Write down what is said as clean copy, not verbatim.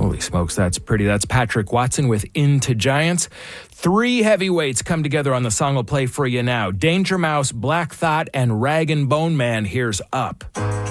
Holy smokes, that's pretty. That's Patrick Watson with Into Giants. 3 heavyweights come together on the song I'll play for you now. Danger Mouse, Black Thought, and Rag and Bone Man. Here's Up.